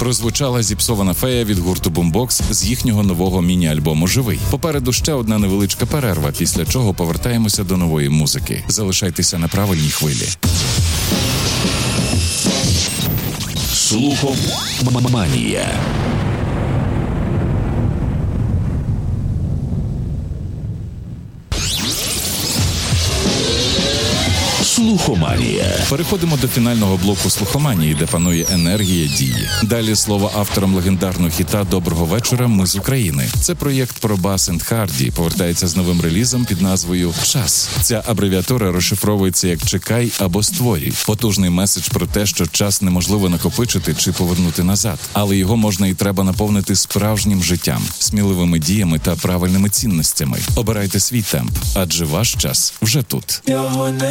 Прозвучала зіпсована фея від гурту Boombox з їхнього нового міні-альбому «Живий». Попереду ще одна невеличка перерва, після чого повертаємося до нової музики. Залишайтеся на правильній хвилі. Слухоманія. Слухоманія. Переходимо до фінального блоку слухоманії, де панує енергія дії. Далі слово авторам легендарного хіта «Доброго вечора, ми з України». Це проєкт про бас енд харді, повертається з новим релізом під назвою «Час». Ця абревіатура розшифровується як «чекай» або «створюй». Потужний меседж про те, що час неможливо накопичити чи повернути назад, але його можна і треба наповнити справжнім життям, сміливими діями та правильними цінностями. Обирайте свій темп, адже ваш час вже тут. Його не